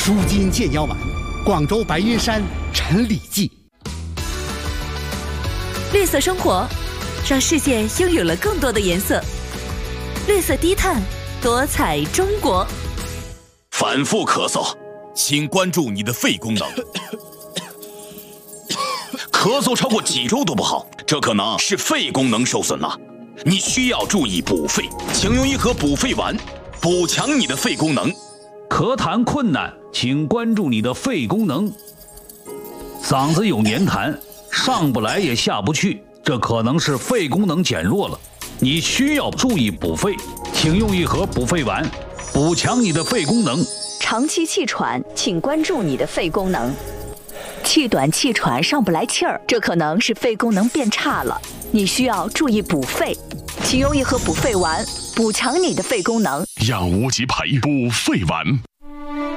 舒筋健腰丸，广州白云山陈李济。 绿色生活，让世界拥有了更多的颜色。绿色低碳，多彩中国。 反复咳嗽，请关注你的肺功能。咳嗽超过几周都不好，这可能是肺功能受损了。你需要注意补肺，请用一盒补肺丸，补强你的肺功能。 咳痰困难，请关注你的肺功能。嗓子有黏痰，上不来也下不去，这可能是肺功能减弱了。你需要注意补肺，请用一盒补肺丸，补强你的肺功能。 长期气喘，请关注你的肺功能。气短气喘上不来气儿，这可能是肺功能变差了，你需要注意补肺，请用一盒补肺丸，补强你的肺功能。 让无极牌补肺丸。